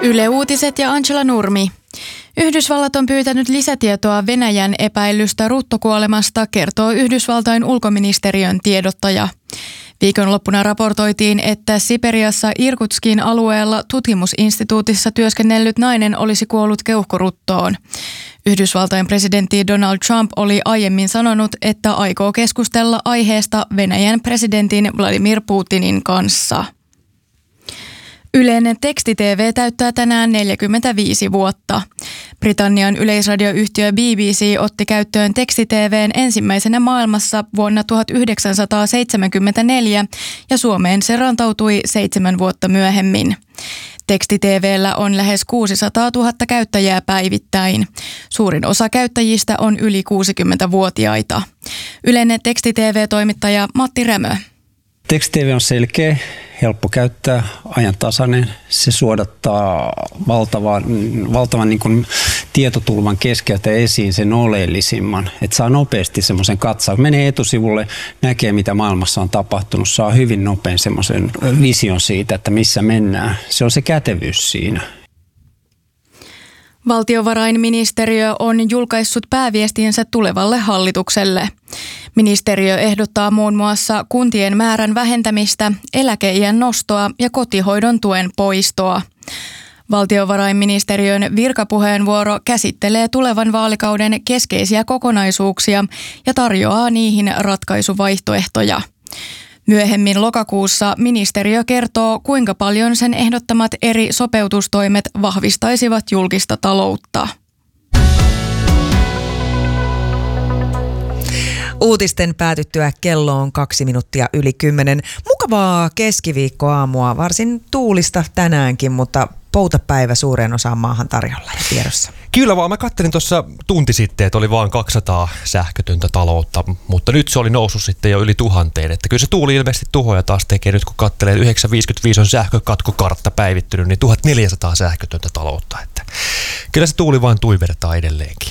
Yle Uutiset ja Angela Nurmi. Yhdysvallat on pyytänyt lisätietoa Venäjän epäillystä ruttokuolemasta, kertoo Yhdysvaltain ulkoministeriön tiedottaja. Viikonloppuna raportoitiin, että Siperiassa Irkutskin alueella tutkimusinstituutissa työskennellyt nainen olisi kuollut keuhkoruttoon. Yhdysvaltain presidentti Donald Trump oli aiemmin sanonut, että aikoo keskustella aiheesta Venäjän presidentin Vladimir Putinin kanssa. Ylen teksti-TV täyttää tänään 45 vuotta. Britannian yleisradioyhtiö BBC otti käyttöön teksti-TV:n ensimmäisenä maailmassa vuonna 1974 ja Suomeen se rantautui 7 vuotta myöhemmin. Teksti-TV:llä on lähes 600 000 käyttäjää päivittäin. Suurin osa käyttäjistä on yli 60-vuotiaita. Ylen teksti-TV-toimittaja Matti Rämö. Teksti-TV on selkeä, helppo käyttää, ajantasainen. Se suodattaa valtavan niin kuin tietotulvan keskeltä esiin sen oleellisimman. Että saa nopeasti semmoisen katsauksen. Menee etusivulle, näkee mitä maailmassa on tapahtunut. Saa hyvin nopein semmoisen vision siitä, että missä mennään. Se on se kätevyys siinä. Valtiovarainministeriö on julkaissut pääviestinsä tulevalle hallitukselle. Ministeriö ehdottaa muun muassa kuntien määrän vähentämistä, eläkeiän nostoa ja kotihoidon tuen poistoa. Valtiovarainministeriön virkapuheenvuoro käsittelee tulevan vaalikauden keskeisiä kokonaisuuksia ja tarjoaa niihin ratkaisuvaihtoehtoja. Myöhemmin lokakuussa ministeriö kertoo, kuinka paljon sen ehdottamat eri sopeutustoimet vahvistaisivat julkista taloutta. Uutisten päätyttyä kello on 2 minuuttia yli 10. Mukavaa keskiviikkoaamua, varsin tuulista tänäänkin, mutta poutapäivä suureen osaan maahan tarjolla ja tiedossa. Kyllä vaan, mä katselin tuossa tunti sitten, että oli vaan 200 sähkötöntä taloutta, mutta nyt se oli noussut sitten jo yli 1000. Että kyllä se tuuli ilmeisesti tuhoja taas tekee nyt, kun katselee 9.55 on sähkökatkokartta päivittynyt, niin 1400 sähkötöntä taloutta. Että kyllä se tuuli vaan tuivertaa edelleenkin.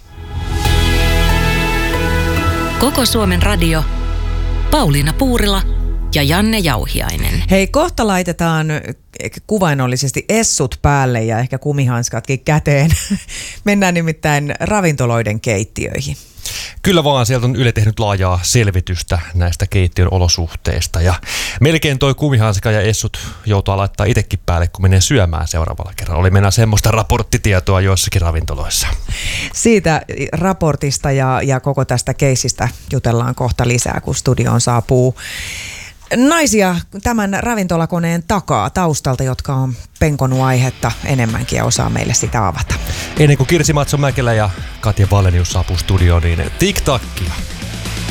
Koko Suomen radio, Pauliina Puurila ja Janne Jauhiainen. Hei, kohta laitetaan kuvainnollisesti essut päälle ja ehkä kumihanskatkin käteen. Mennään nimittäin ravintoloiden keittiöihin. Kyllä vaan, sieltä on Yle tehnyt laajaa selvitystä näistä keittiön olosuhteista ja melkein toi kumihanska ja essut joutuu laittaa itsekin päälle, kun menee syömään seuraavalla kerralla. Oli mennä semmoista raporttitietoa joissakin ravintoloissa. Siitä raportista ja koko tästä keisistä jutellaan kohta lisää, kun studioon saapuu naisia tämän ravintolakoneen takaa taustalta, jotka on penkonut aihetta enemmänkin ja osaa meille sitä avata. Ennen kuin Kirsi Matso-Mäkelä ja Katja Vallenius saapuu studioon, niin TikTokia.